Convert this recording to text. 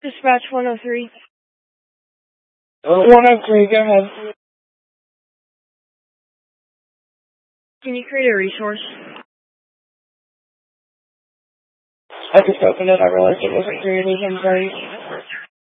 Dispatch 103. 103, go ahead. Can you create a resource? I just opened it. I realized it wasn't created. I'm sorry.